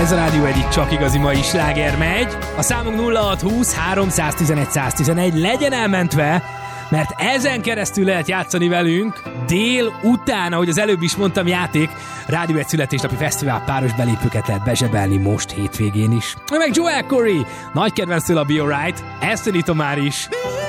Ez a Rádió egyik csak igazi mai sláger megy. A számunk 0620 311 111, legyen elmentve, mert ezen keresztül lehet játszani velünk dél után, ahogy az előbb is mondtam, játék. Rádió egy születésnapi fesztivál páros belépőket lehet bezsebelni most hétvégén is. Meg Joel Corey, nagy kedvenctől a Be Alright, ezt tanítom már is.